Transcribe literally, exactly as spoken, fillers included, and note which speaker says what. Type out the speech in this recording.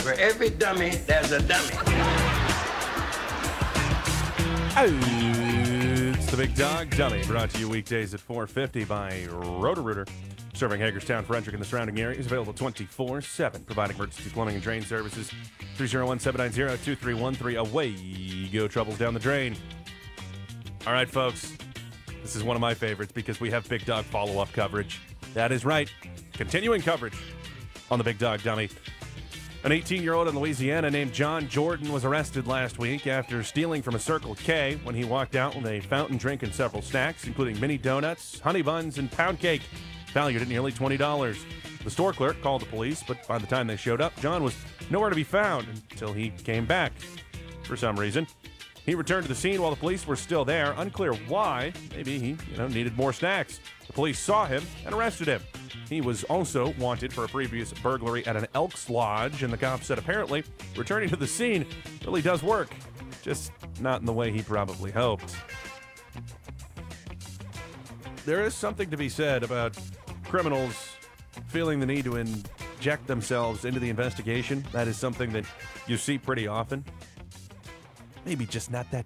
Speaker 1: For every dummy, there's a dummy.
Speaker 2: It's the Big Dog Dummy, brought to you weekdays at four fifty by Roto-Rooter. Serving Hagerstown, Frederick, and the surrounding areas. Available twenty-four seven. Providing emergency plumbing and drain services. three oh one, seven nine zero, two three one three. Away you go, troubles down the drain. All right, folks. This is one of my favorites because we have Big Dog follow-up coverage. That is right. Continuing coverage on the Big Dog Dummy. An eighteen-year-old in Louisiana named John Jordan was arrested last week after stealing from a Circle K when he walked out with a fountain drink and several snacks, including mini donuts, honey buns, and pound cake, valued at nearly twenty dollars. The store clerk called the police, but by the time they showed up, John was nowhere to be found until he came back. For some reason, he returned to the scene while the police were still there. Unclear why. Maybe he, you know, needed more snacks. The police saw him and arrested him. He was also wanted for a previous burglary at an Elks Lodge, and the cops said apparently returning to the scene really does work, just not in the way he probably hoped. There is something to be said about criminals feeling the need to inject themselves into the investigation. That is something that you see pretty often. Maybe just not that